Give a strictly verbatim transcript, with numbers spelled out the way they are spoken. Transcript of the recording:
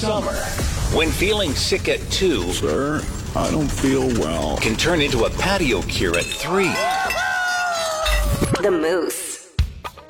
summer, when feeling sick at two, Sir, I don't feel well, can turn into a patio cure at three. The Moose.